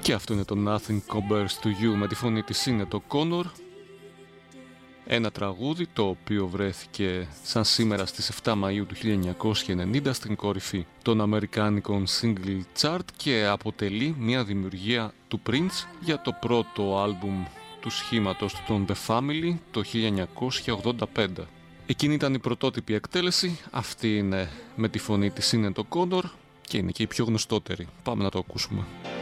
Και αυτό είναι το Nothing Compares to You με τη φωνή της είναι το Connor. Ένα τραγούδι το οποίο βρέθηκε σαν σήμερα στις 7 Μαΐου του 1990 στην κορυφή των αμερικάνικων single chart και αποτελεί μια δημιουργία του Prince για το πρώτο άλμπουμ του σχήματος των The Family το 1985. Εκείνη ήταν η πρωτότυπη εκτέλεση, αυτή είναι με τη φωνή της είναι το Connor και είναι και η πιο γνωστότερη. Πάμε να το ακούσουμε.